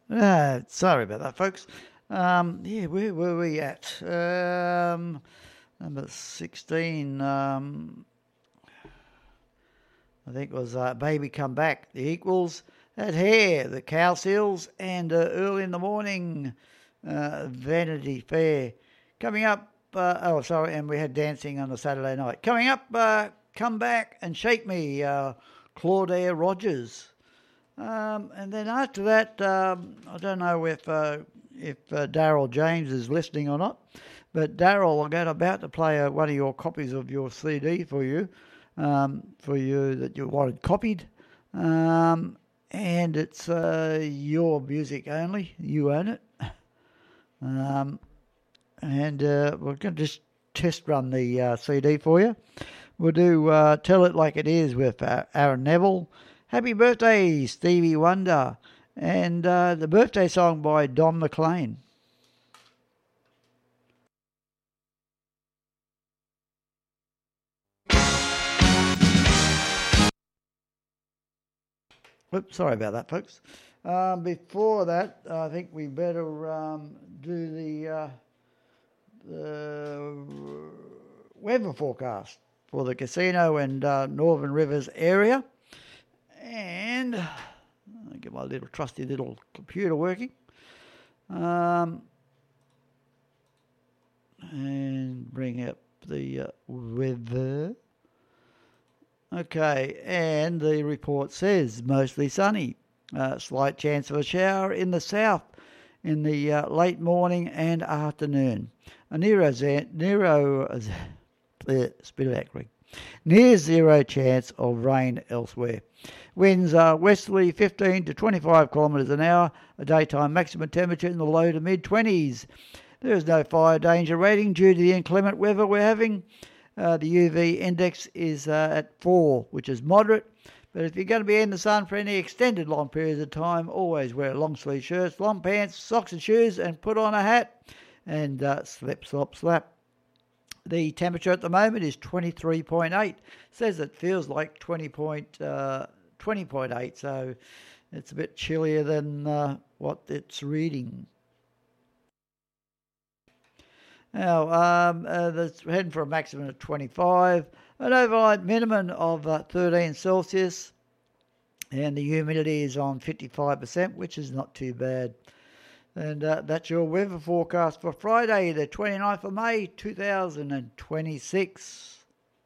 Sorry about that, folks. Where were we at? Number 16, I think it was Baby Come Back. The Equals, That Hair, The Cow Seals, and Early in the Morning, Vanity Fair. Coming up, and we had Dancing on a Saturday night. Coming up, Come Back and Shake Me, Claudia Rogers. And then after that, I don't know if Daryl James is listening or not, but Daryl, I'm about to play one of your copies of your CD for you that you wanted copied, and it's your music only. You own it, and we're going to just test run the CD for you. We'll do Tell It Like It Is with Aaron Neville. Happy birthday, Stevie Wonder, and the birthday song by Don McLean. Oops, sorry about that, folks. Before that, I think we better do the weather forecast for the casino and Northern Rivers area. And I'll get my little trusty little computer working. And bring up the weather. Okay, and the report says mostly sunny. Slight chance of a shower in the south in the late morning and afternoon. A near zero chance of rain elsewhere. Winds are westerly 15 to 25 kilometres an hour. A daytime maximum temperature in the low to mid-20s. There is no fire danger rating due to the inclement weather we're having. The UV index is at 4, which is moderate. But if you're going to be in the sun for any extended long periods of time, always wear long sleeve shirts, long pants, socks and shoes, and put on a hat and slip, slop, slap. The temperature at the moment is 23.8. Says it feels like 20.8, so it's a bit chillier than what it's reading. Now, that's heading for a maximum of 25, an overnight minimum of 13 Celsius, and the humidity is on 55%, which is not too bad. And that's your weather forecast for Friday, the 29th of May, 2026.